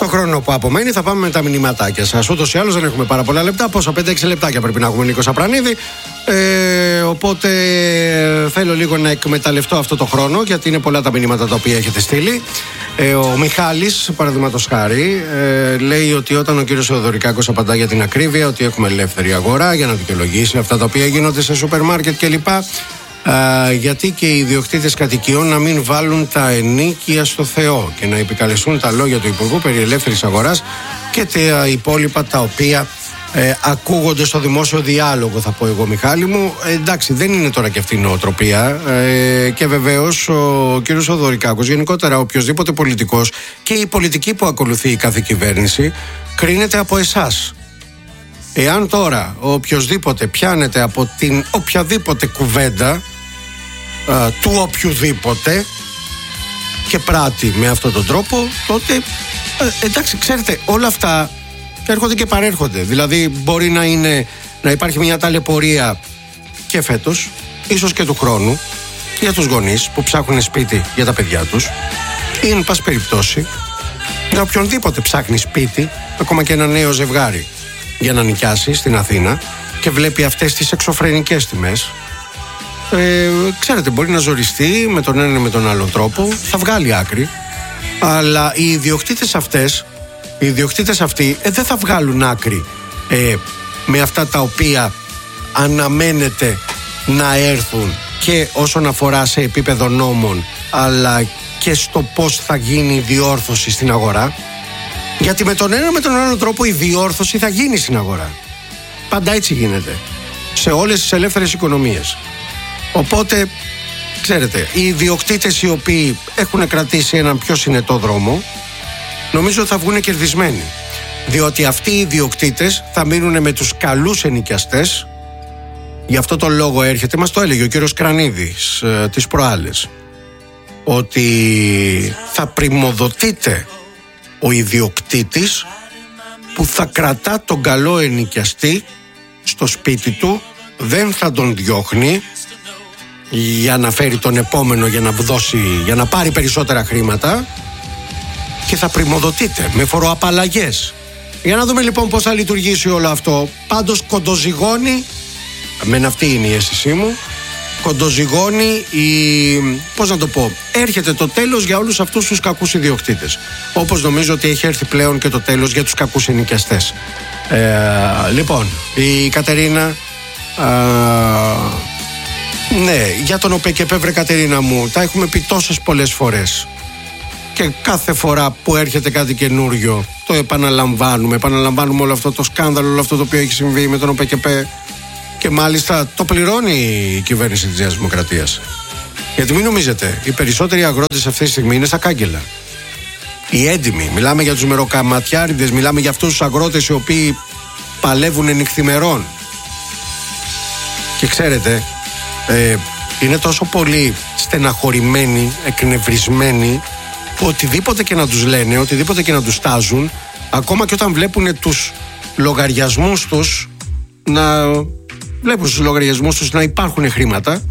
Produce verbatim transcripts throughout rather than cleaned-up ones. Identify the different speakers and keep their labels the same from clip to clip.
Speaker 1: χρόνο που απομένει θα πάμε με τα μηνυματάκια σας. Ούτως ή άλλως δεν έχουμε πάρα πολλά λεπτά. Πόσα, πέντε έξι λεπτάκια πρέπει να έχουμε, Νίκο Σαπρανίδη. Ε, οπότε θέλω λίγο να εκμεταλλευτώ αυτό το χρόνο, γιατί είναι πολλά τα μηνύματα τα οποία έχετε στείλει. Ε, ο Μιχάλης, παραδείγματος χάρη, ε, λέει ότι όταν ο κύριος Θεοδωρικάκος απαντά για την ακρίβεια, ότι έχουμε ελεύθερη αγορά για να δικαιολογήσει αυτά τα οποία γίνονται σε σούπερ μάρκετ κλπ. Uh, γιατί και οι ιδιοκτήτες κατοικιών να μην βάλουν τα ενίκια στο Θεό και να επικαλεστούν τα λόγια του Υπουργού περί ελεύθερης αγοράς και τα υπόλοιπα τα οποία ε, ακούγονται στο δημόσιο διάλογο, θα πω εγώ, Μιχάλη μου. Ε, εντάξει, δεν είναι τώρα και αυτή η νοοτροπία ε, και βεβαίως ο κύριος Οδωρικάκος, γενικότερα οποιοσδήποτε πολιτικός και η πολιτική που ακολουθεί η κάθε κυβέρνηση κρίνεται από εσάς. Εάν τώρα ο οποιοσδήποτε πιάνεται από την οποιαδήποτε κουβέντα α, του οποιοδήποτε και πράττει με αυτόν τον τρόπο, τότε ε, εντάξει, ξέρετε, όλα αυτά έρχονται και παρέρχονται. Δηλαδή μπορεί να, είναι, να υπάρχει μια ταλαιπωρία και φέτος, ίσως και του χρόνου, για τους γονείς που ψάχνουν σπίτι για τα παιδιά τους, ή εν πάση περιπτώσει για οποιονδήποτε ψάχνει σπίτι, ακόμα και ένα νέο ζευγάρι, για να νοικιάσει στην Αθήνα και βλέπει αυτές τις εξωφρενικές τιμές. Ε, ξέρετε, μπορεί να ζοριστεί με τον ένα ή με τον άλλο τρόπο, θα βγάλει άκρη, αλλά οι ιδιοκτήτες αυτές, οι ιδιοκτήτες αυτοί ε, δεν θα βγάλουν άκρη ε, με αυτά τα οποία αναμένεται να έρθουν και όσον αφορά σε επίπεδο νόμων, αλλά και στο πώς θα γίνει η διόρθωση στην αγορά. Γιατί με τον ένα με τον άλλο τρόπο η διόρθωση θα γίνει στην αγορά. Πάντα έτσι γίνεται σε όλες τις ελεύθερες οικονομίες. Οπότε, ξέρετε, οι ιδιοκτήτες οι οποίοι έχουν κρατήσει έναν πιο συνετό δρόμο, νομίζω θα βγουν κερδισμένοι. Διότι αυτοί οι ιδιοκτήτες θα μείνουν με τους καλούς ενοικιαστές. Γι' αυτό το λόγο έρχεται, μας το έλεγε ο κύριος Κρανίδης ε, τις προάλλες, ότι θα πριμοδοτείται ο ιδιοκτήτης που θα κρατά τον καλό ενοικιαστή στο σπίτι του, δεν θα τον διώχνει για να φέρει τον επόμενο, για να δώσει, για να πάρει περισσότερα χρήματα, και θα πριμοδοτείται με φοροαπαλλαγές. Για να δούμε λοιπόν πώς θα λειτουργήσει όλο αυτό. Πάντως κοντοζυγώνει, εμένα αυτή είναι η αίσθησή μου, κοντοζυγώνει η, πώς να το πω, έρχεται το τέλος για όλους αυτούς τους κακούς ιδιοκτήτες, όπως νομίζω ότι έχει έρθει πλέον και το τέλος για τους κακούς ενοικιαστές. ε, Λοιπόν, η Κατερίνα, α, ναι, για τον ΟΠΕΚΕΠΕ, βρε Κατερίνα μου, τα έχουμε πει τόσες πολλές φορές και κάθε φορά που έρχεται κάτι καινούριο το επαναλαμβάνουμε, επαναλαμβάνουμε όλο αυτό το σκάνδαλο, όλο αυτό το οποίο έχει συμβεί με τον ΟΠΕΚΕΠΕ. Και μάλιστα το πληρώνει η κυβέρνηση της Νέας Δημοκρατίας. Γιατί μην νομίζετε, οι περισσότεροι αγρότες αυτή τη στιγμή είναι στα κάγκελα. Οι έντιμοι, μιλάμε για τους μεροκαματιάριδες, μιλάμε για αυτούς τους αγρότες οι οποίοι παλεύουν νυχθημερών. Και ξέρετε, ε, είναι τόσο πολύ στεναχωρημένοι, εκνευρισμένοι, που οτιδήποτε και να τους λένε, οτιδήποτε και να τους τάζουν, ακόμα και όταν βλέπουν τους λογαριασμούς τους να... βλέπουν στους λογαριασμούς τους να υπάρχουν χρήματα,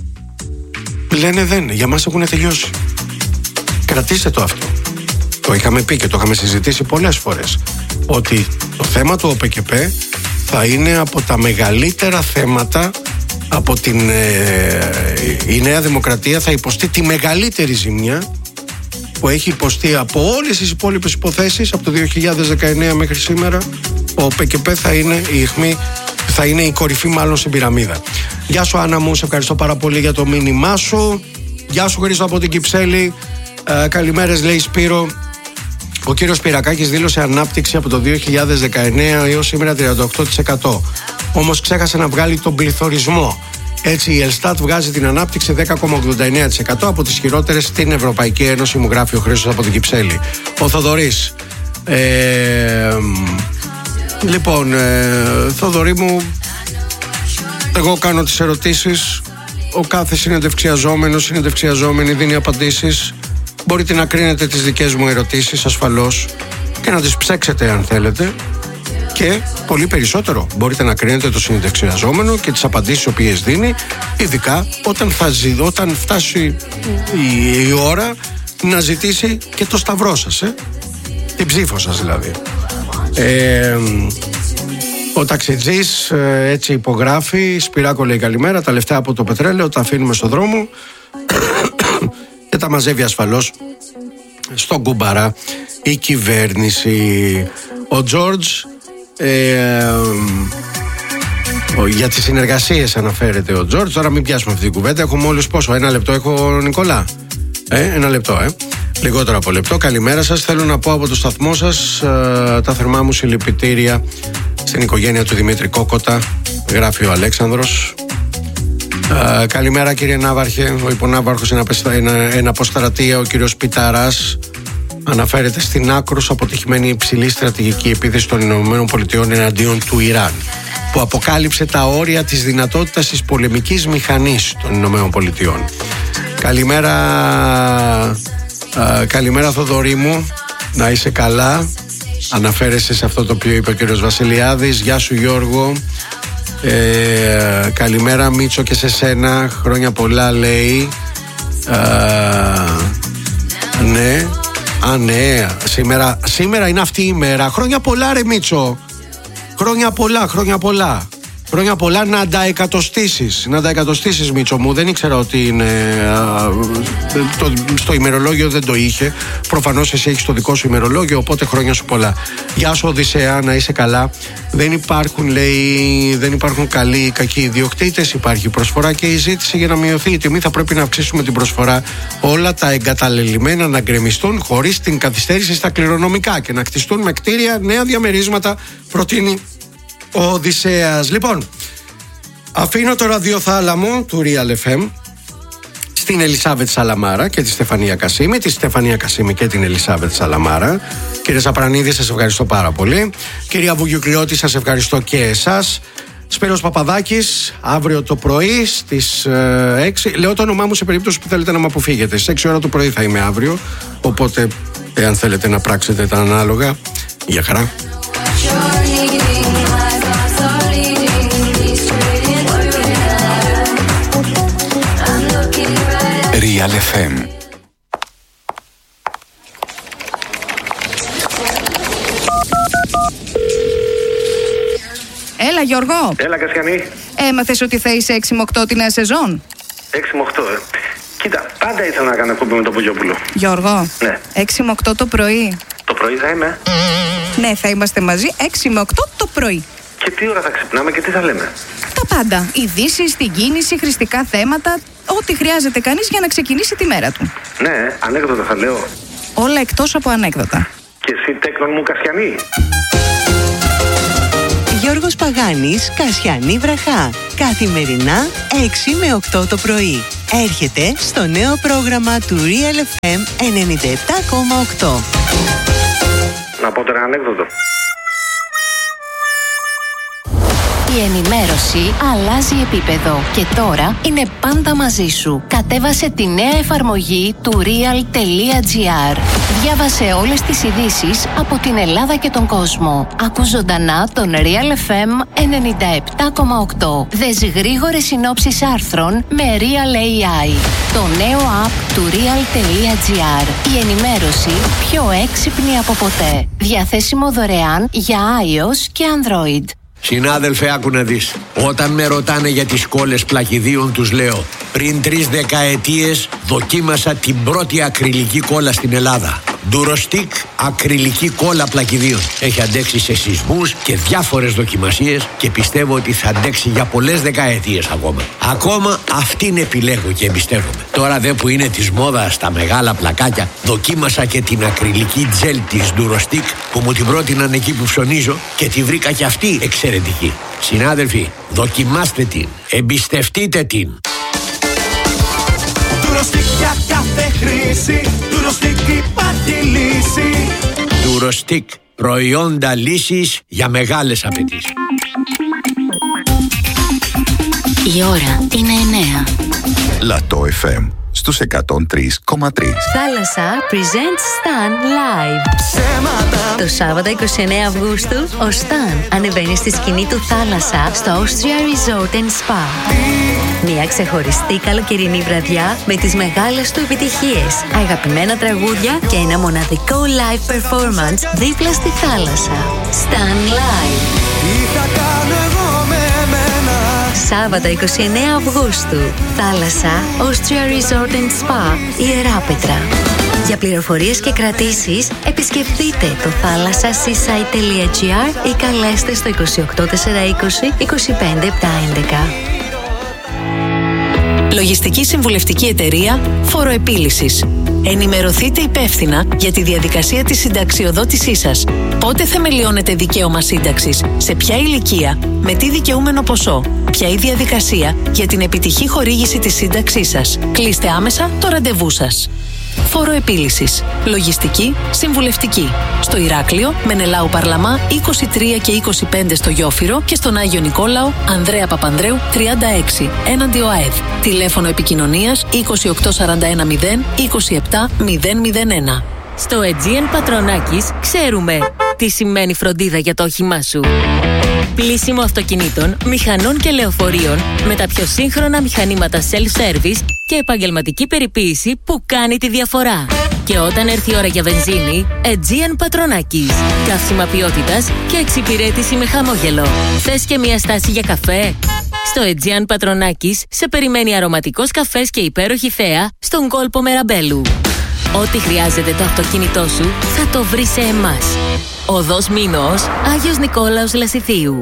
Speaker 1: λένε δεν, για μας έχουν τελειώσει. Κρατήστε το αυτό. Το είχαμε πει και το είχαμε συζητήσει πολλές φορές, ότι το θέμα του ΟΠΕΚΕΠΕ θα είναι από τα μεγαλύτερα θέματα, από την ε, η Νέα Δημοκρατία θα υποστεί τη μεγαλύτερη ζημιά που έχει υποστεί από όλες τις υπόλοιπες υποθέσεις από το δύο χιλιάδες δεκαεννέα μέχρι σήμερα. Ο ΟΠΕΚΕΠΕ θα είναι η αιχμή, θα είναι η κορυφή μάλλον στην πυραμίδα. Γεια σου Άννα μου, σε ευχαριστώ πάρα πολύ για το μήνυμά σου. Γεια σου Χρήστο από την Κυψέλη. ε, Καλημέρες, λέει Σπύρο. Ο κύριος Πυρακάκης δήλωσε ανάπτυξη από το δύο χιλιάδες δεκαεννέα έως σήμερα τριάντα οκτώ τοις εκατό. Όμως ξέχασε να βγάλει τον πληθωρισμό. Έτσι η Ελστάτ βγάζει την ανάπτυξη δέκα κόμμα ογδόντα εννέα τοις εκατό, από τις χειρότερες στην Ευρωπαϊκή Ένωση, μου γράφει ο Χρήστος από την Κυψέλη. Ο Θοδωρής. Ε, λοιπόν, ε, Θοδωρή μου, εγώ κάνω τις ερωτήσεις. Ο κάθε συνεντευξιαζόμενος, συνεντευξιαζόμενη δίνει απαντήσεις. Μπορείτε να κρίνετε τις δικές μου ερωτήσεις ασφαλώς και να τις ψέξετε αν θέλετε. Και πολύ περισσότερο μπορείτε να κρίνετε το συνεντευξιαζόμενο και τις απαντήσεις οι οποίες δίνει, ειδικά όταν, θα ζει, όταν φτάσει η, η ώρα να ζητήσει και το σταυρό σας. Ε. την ψήφο σας δηλαδή. Ε, ο ταξιτζής ε, έτσι υπογράφει. Σπυράκο λέει καλημέρα. Τα λεφτά από το πετρέλαιο τα αφήνουμε στο δρόμο και τα μαζεύει ασφαλώς στον κουμπαρά η κυβέρνηση. Ο Τζόρτζ ε, για τις συνεργασίες αναφέρεται ο Τζόρτζ. Τώρα μην πιάσουμε αυτή την κουβέντα. Έχουμε όλους πόσο, ένα λεπτό έχω, Νικόλα? Ε, ένα λεπτό, ε. Λιγότερο από λεπτό. Καλημέρα σας. Θέλω να πω από το σταθμό σας ε, τα θερμά μου συλληπιτήρια στην οικογένεια του Δημήτρη Κόκοτα, γράφει ο Αλέξανδρος. Ε, καλημέρα κύριε Ναύαρχε. Ο υπονάβαρχος είναι αποστρατεία, ο κύριος Πιταράς, αναφέρεται στην άκρως αποτυχημένη υψηλή στρατηγική επίθεση των ΗΠΑ εναντίον του Ιράν, που αποκάλυψε τα όρια της δυνατότητας της πολεμικής μηχανής των ΗΠΑ. Καλημέρα, α, καλημέρα Θοδωρή μου, να είσαι καλά. Αναφέρεσαι σε αυτό το οποίο είπε ο κύριος Βασιλιάδης. Γεια σου Γιώργο. ε, Καλημέρα Μίτσο και σε σένα. Χρόνια πολλά λέει. α, Ναι. Α, ναι, σήμερα, σήμερα είναι αυτή η μέρα. Χρόνια πολλά ρε Μίτσο. Χρόνια πολλά, χρόνια πολλά. Χρόνια πολλά να τα εκατοστήσεις. Να τα εκατοστήσεις Μίτσο μου. Δεν ήξερα ότι είναι α, το, στο ημερολόγιο δεν το είχε. Προφανώς εσύ έχεις το δικό σου ημερολόγιο, οπότε χρόνια σου πολλά. Γεια σου Οδυσσέα, να είσαι καλά. Δεν υπάρχουν, λέει, δεν υπάρχουν καλοί ή κακοί ιδιοκτήτες. Υπάρχει προσφορά και η ζήτηση. Για να μειωθεί η τιμή θα πρέπει να αυξήσουμε την προσφορά. Όλα τα εγκαταλελειμμένα να γκρεμιστούν χωρίς την καθυστέρηση στα κληρονομικά και να κτιστούν με κτίρια νέα διαμερίσματα, προτείνει ο Οδυσσέας. Λοιπόν, αφήνω το ραδιοθάλαμο του Real εφ εμ στην Ελισάβετ Σαλαμάρα και τη Στεφανία Κασίμη. Τη Στεφανία Κασίμη και την Ελισάβετ Σαλαμάρα. Κύριε Σαπρανίδη, σας ευχαριστώ πάρα πολύ. Κυρία Βουγιουκλιώτη, σας ευχαριστώ και εσάς. Σπύρος Παπαδάκης, αύριο το πρωί στις ε, έξι. Λέω το όνομά μου σε περίπτωση που θέλετε να με αποφύγετε. Στις έξι ώρα το πρωί θα είμαι αύριο. Οπότε, εάν θέλετε να πράξετε τα ανάλογα, για χαρά.
Speaker 2: Real εφ εμ.
Speaker 3: Έλα Γιώργο.
Speaker 4: Έλα Κασιανή.
Speaker 3: Έμαθες ότι θα είσαι έξι με οκτώ τη νέα σεζόν?
Speaker 4: έξι με οκτώ, ε. Κοίτα, πάντα ήθελα να κάνω εκπομπή με τον Πογιόπουλο.
Speaker 3: Γιώργο.
Speaker 4: Ναι.
Speaker 3: έξι με οκτώ το πρωί.
Speaker 4: Το πρωί θα είμαι.
Speaker 3: Ναι, θα είμαστε μαζί έξι με οκτώ το πρωί.
Speaker 4: Και τι ώρα θα ξυπνάμε και τι θα λέμε?
Speaker 3: Τα πάντα. Ειδήσεις, την κίνηση, χρηστικά θέματα. Ό,τι χρειάζεται κανείς για να ξεκινήσει τη μέρα του.
Speaker 4: Ναι, ανέκδοτα θα λέω.
Speaker 3: Όλα εκτός από ανέκδοτα.
Speaker 4: Και εσύ τέκνον μου Κασιανή.
Speaker 5: Γιώργος Παγάνης, Κασιανή Βραχά. Καθημερινά έξι με οκτώ το πρωί. Έρχεται στο νέο πρόγραμμα του Real εφ εμ ενενήντα επτά κόμμα οκτώ.
Speaker 4: Να πω τώρα ανέκδοτο.
Speaker 6: Η ενημέρωση αλλάζει επίπεδο και τώρα είναι πάντα μαζί σου. Κατέβασε τη νέα εφαρμογή του real.gr. Διάβασε όλες τις ειδήσεις από την Ελλάδα και τον κόσμο. Ακού ζωντανά τον Real εφ εμ ενενήντα επτά κόμμα οκτώ. Δες γρήγορες συνόψεις άρθρων με Real έι άι. Το νέο app του real.gr. Η ενημέρωση πιο έξυπνη από ποτέ. Διαθέσιμο δωρεάν για iOS και Android.
Speaker 7: Συνάδελφε, άκου να δεις. Όταν με ρωτάνε για τις κόλλες πλακιδίων, τους λέω: πριν τρεις δεκαετίες δοκίμασα την πρώτη ακριλική κόλλα στην Ελλάδα. Durostic ακριλική κόλλα πλακιδίων. Έχει αντέξει σε σεισμούς και διάφορες δοκιμασίες και πιστεύω ότι θα αντέξει για πολλές δεκαετίες ακόμα. Ακόμα αυτήν επιλέγω και εμπιστεύομαι. Τώρα δε που είναι της μόδας στα μεγάλα πλακάκια, δοκίμασα και την ακριλική τζέλ της Durostic που μου την πρότειναν εκεί που ψωνίζω και τη βρήκα και αυτή εξαιρετική. Συνάδελφοι, δοκιμάστε την, εμπιστευτείτε την.
Speaker 8: Durostic για κάθε χρήση, Durostic υπάρχει λύση.
Speaker 7: Durostic, προϊόντα λύσης για μεγάλες απαιτήσεις.
Speaker 6: Η ώρα είναι εννέα.
Speaker 2: Λατό εφ εμ στους εκατόν τρία κόμμα τρία.
Speaker 9: Θάλασσα presents Stan Live. Το Σάββατο είκοσι εννέα Αυγούστου, ο Stan ανεβαίνει στη σκηνή του Θάλασσα στο Austria Resort and Spa. Μια ξεχωριστή καλοκαιρινή βραδιά με τις μεγάλες του επιτυχίες, αγαπημένα τραγούδια και ένα μοναδικό live performance δίπλα στη θάλασσα. Stan Live. Τι θα κάνω εγώ με εμένα. Σάββατο είκοσι εννέα Αυγούστου, Θάλασσα, Austria Resort and Spa, Ιεράπετρα. Για πληροφορίες και κρατήσεις, επισκεφτείτε το θάλασσα seaside τελεία gr ή καλέστε στο είκοσι οκτώ τετρακόσια είκοσι είκοσι πέντε επτακόσια έντεκα.
Speaker 10: Λογιστική συμβουλευτική εταιρεία Φοροεπίλυσης. Ενημερωθείτε υπεύθυνα για τη διαδικασία της συνταξιοδότησής σας. Πότε θεμελιώνετε δικαίωμα σύνταξης, σε ποια ηλικία, με τι δικαιούμενο ποσό, ποια η διαδικασία για την επιτυχή χορήγηση της σύνταξής σας. Κλείστε άμεσα το ραντεβού σας. Φοροεπίλυσης. Λογιστική συμβουλευτική. Στο Ηράκλειο, Μενελάου Παρλαμά είκοσι τρία και είκοσι πέντε στο Γιόφυρο και στον Άγιο Νικόλαο, Ανδρέα Παπανδρέου τριάντα έξι, έναντι ΟΑΕΔ. Τηλέφωνο επικοινωνίας είκοσι οκτώ σαράντα ένα μηδέν είκοσι επτά μηδέν μηδέν ένα.
Speaker 11: Στο Aegean Πατρονάκης ξέρουμε τι σημαίνει φροντίδα για το όχημά σου. Πλύσιμο αυτοκινήτων, μηχανών και λεωφορείων με τα πιο σύγχρονα μηχανήματα self-service και επαγγελματική περιποίηση που κάνει τη διαφορά. Και όταν έρθει η ώρα για βενζίνη, Aegean Πατρονάκης. Καύσιμα ποιότητας και εξυπηρέτηση με χαμόγελο. Θες και μια στάση για καφέ? Στο Aegean Πατρονάκης σε περιμένει αρωματικός καφές και υπέροχη θέα στον κόλπο Μεραμπέλου. Ό,τι χρειάζεται το αυτοκίνητό σου θα το βρει σε εμάς. Οδός Μήνος, Άγιος Νικόλαος Λασιθίου.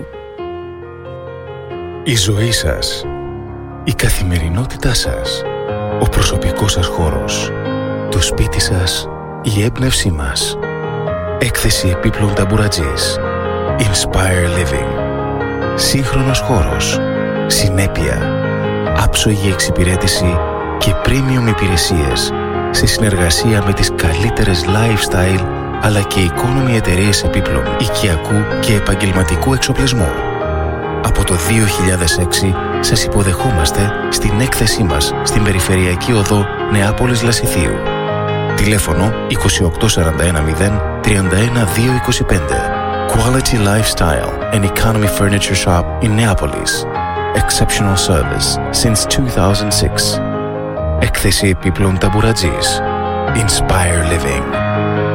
Speaker 12: Η ζωή σας, η καθημερινότητά σας, ο προσωπικός σας χώρος, το σπίτι σας, η έμπνευσή μας. Έκθεση επίπλων ταμπουρατζής. Inspire Living. Σύγχρονος χώρος, συνέπεια, άψογη εξυπηρέτηση και premium υπηρεσίες σε συνεργασία με τις καλύτερες lifestyle αλλά και economy εταιρείες επίπλων οικιακού και επαγγελματικού εξοπλισμού. Από το δύο χιλιάδες έξι σας υποδεχόμαστε στην έκθεσή μας στην Περιφερειακή Οδό Νεάπολης Λασιθίου. Τηλέφωνο είκοσι οκτώ σαράντα ένα μηδέν τριάντα ένα δύο είκοσι πέντε. Quality Lifestyle and Economy Furniture Shop in Neapolis. Exceptional service since two thousand six. Έκθεση επίπλων ταμπουρατζής. Inspire Living.